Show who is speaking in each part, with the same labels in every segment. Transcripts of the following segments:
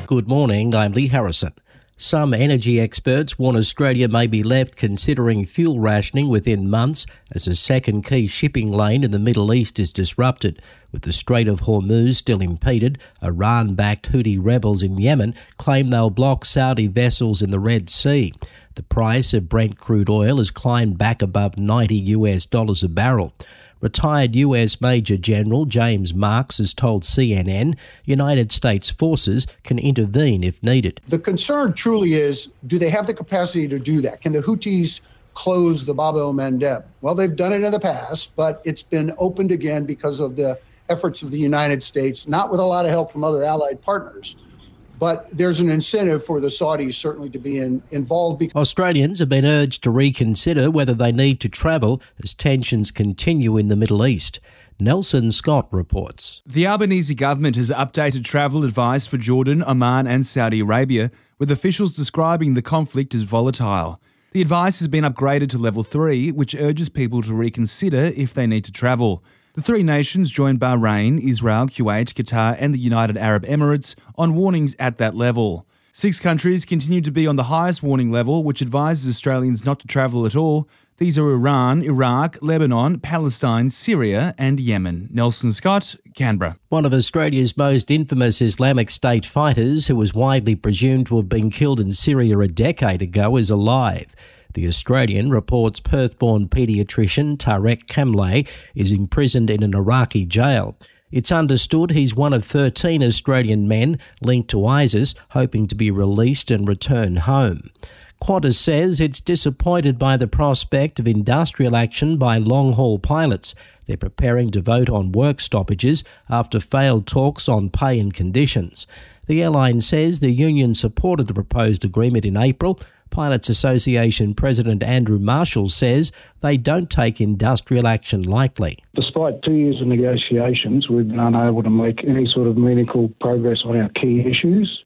Speaker 1: Good morning, I'm Lee Harrison. Some energy experts warn Australia may be left considering fuel rationing within months as a second key shipping lane in the Middle East is disrupted. With the Strait of Hormuz still impeded, Iran-backed Houthi rebels in Yemen claim they'll block Saudi vessels in the Red Sea. The price of Brent crude oil has climbed back above $90 a barrel. Retired US Major General James Marks has told CNN United States forces can intervene if needed.
Speaker 2: The concern truly is, do they have the capacity to do that? Can the Houthis close the Bab el-Mandeb? Well, they've done it in the past, but it's been opened again because of the efforts of the United States, not with a lot of help from other allied partners. But there's an incentive for the Saudis certainly to be involved.
Speaker 1: Australians have been urged to reconsider whether they need to travel as tensions continue in the Middle East. Nelson Scott reports.
Speaker 3: The Albanese government has updated travel advice for Jordan, Oman and Saudi Arabia, with officials describing the conflict as volatile. The advice has been upgraded to level 3, which urges people to reconsider if they need to travel. The three nations joined Bahrain, Israel, Kuwait, Qatar and the United Arab Emirates on warnings at that level. 6 countries continue to be on the highest warning level, which advises Australians not to travel at all. These are Iran, Iraq, Lebanon, Palestine, Syria and Yemen. Nelson Scott, Canberra.
Speaker 1: One of Australia's most infamous Islamic State fighters, who was widely presumed to have been killed in Syria a decade ago, is alive. The Australian reports Perth-born paediatrician Tarek Kamlay is imprisoned in an Iraqi jail. It's understood he's one of 13 Australian men linked to ISIS, hoping to be released and return home. Qantas says it's disappointed by the prospect of industrial action by long-haul pilots. They're preparing to vote on work stoppages after failed talks on pay and conditions. The airline says the union supported the proposed agreement in April. Pilots Association President Andrew Marshall says they don't take industrial action lightly.
Speaker 4: Despite 2 years of negotiations, we've been unable to make any sort of meaningful progress on our key issues.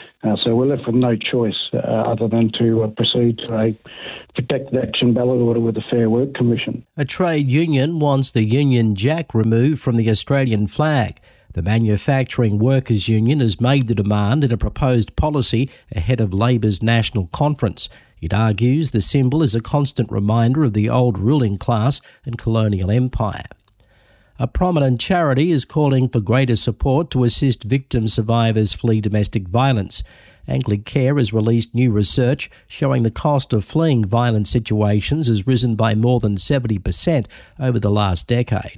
Speaker 4: So we're left with no choice other than to proceed to a protected action ballot order with the Fair Work Commission.
Speaker 1: A trade union wants the Union Jack removed from the Australian flag. The Manufacturing Workers Union has made the demand in a proposed policy ahead of Labor's national conference. It argues the symbol is a constant reminder of the old ruling class and colonial empire. A prominent charity is calling for greater support to assist victim survivors flee domestic violence. Anglicare has released new research showing the cost of fleeing violent situations has risen by more than 70% over the last decade.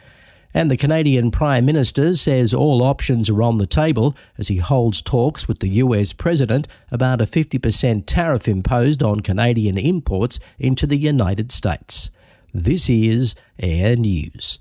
Speaker 1: And the Canadian Prime Minister says all options are on the table as he holds talks with the US President about a 50% tariff imposed on Canadian imports into the United States. This is Air News.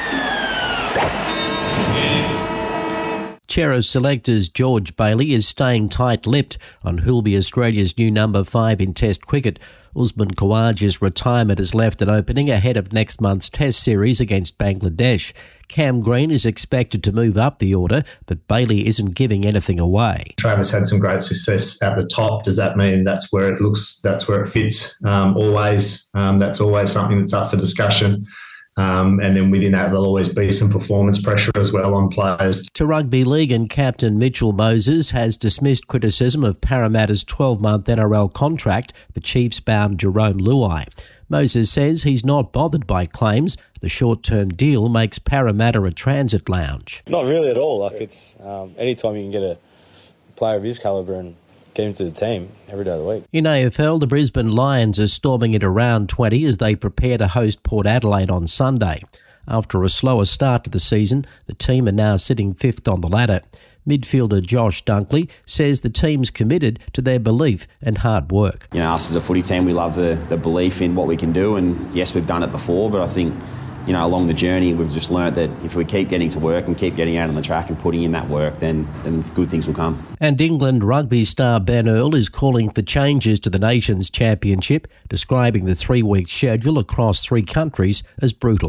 Speaker 1: Chair of Selectors George Bailey is staying tight-lipped on who'll be Australia's new number 5 in Test cricket. Usman Khawaja's retirement has left an opening ahead of next month's Test series against Bangladesh. Cam Green is expected to move up the order, but Bailey isn't giving anything away.
Speaker 5: Travis had some great success at the top. Does that mean that's where it fits? Always. That's always something that's up for discussion. And then within that, there'll always be some performance pressure as well on players.
Speaker 1: To Rugby League, and captain Mitchell Moses has dismissed criticism of Parramatta's 12-month NRL contract for Chiefs-bound Jerome Luai. Moses says he's not bothered by claims the short-term deal makes Parramatta a transit lounge.
Speaker 6: Not really at all. It's anytime you can get a player of his calibre and get him to the team every day of the week.
Speaker 1: In AFL, the Brisbane Lions are storming into round 20 as they prepare to host Port Adelaide on Sunday. After a slower start to the season, the team are now sitting 5th on the ladder. Midfielder Josh Dunkley says the team's committed to their belief and hard work.
Speaker 7: Us as a footy team, we love the belief in what we can do, and yes, we've done it before, but I think along the journey, we've just learnt that if we keep getting to work and keep getting out on the track and putting in that work, then good things will come.
Speaker 1: And England rugby star Ben Earl is calling for changes to the Nations Championship, describing the 3-week schedule across 3 countries as brutal.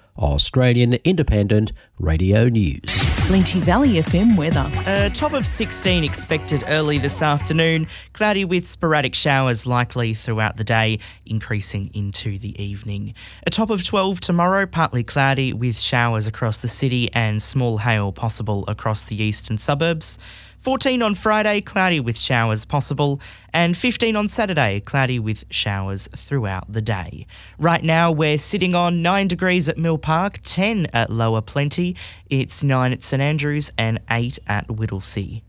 Speaker 1: Australian Independent Radio News.
Speaker 8: Plenty Valley FM weather.
Speaker 9: A top of 16 expected early this afternoon. Cloudy with sporadic showers likely throughout the day, increasing into the evening. A top of 12 tomorrow, partly cloudy with showers across the city and small hail possible across the eastern suburbs. 14 on Friday, cloudy with showers possible, and 15 on Saturday, cloudy with showers throughout the day. Right now, we're sitting on 9 degrees at Mill Park, 10 at Lower Plenty, it's 9 at St Andrews and 8 at Whittlesea.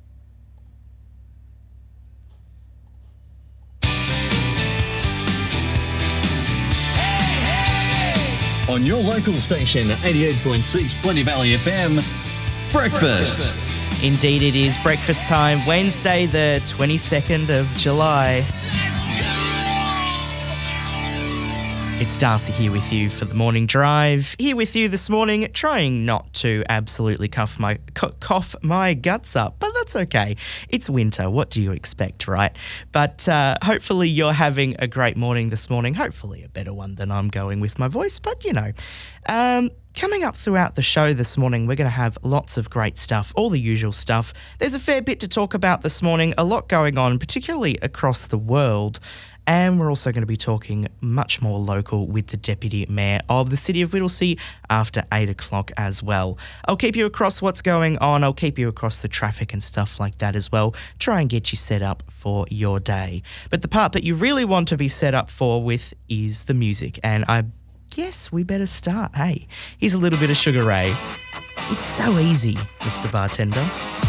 Speaker 10: On your local station, 88.6 Plenty Valley FM, Breakfast.
Speaker 9: Indeed it is breakfast time, Wednesday the 22nd of July. It's Darcy here with you for the morning drive. Here with you this morning, trying not to absolutely cough my guts up, but that's okay. It's winter, what do you expect, right? But hopefully you're having a great morning this morning, hopefully a better one than I'm going with my voice, but you know. Coming up throughout the show this morning, we're going to have lots of great stuff, all the usual stuff. There's a fair bit to talk about this morning, a lot going on, particularly across the world. And we're also going to be talking much more local with the Deputy Mayor of the City of Whittlesea after 8 o'clock as well. I'll keep you across what's going on. I'll keep you across the traffic and stuff like that as well. Try and get you set up for your day. But the part that you really want to be set up for with is the music. And I guess we better start. Hey, here's a little bit of Sugar Ray. It's so easy, Mr. Bartender.